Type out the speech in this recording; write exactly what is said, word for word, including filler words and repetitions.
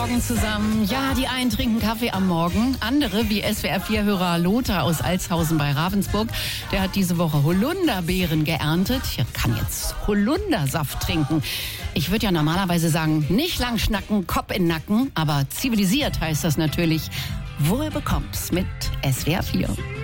Morgen zusammen. Ja, die einen trinken Kaffee am Morgen, andere wie S W R vier Hörer Lothar aus Altshausen bei Ravensburg. Der hat diese Woche Holunderbeeren geerntet. Ich kann jetzt Holundersaft trinken. Ich würde ja normalerweise sagen, nicht lang schnacken, Kopf in den Nacken, aber zivilisiert heißt das natürlich. Wohl bekommt's mit S W R vier.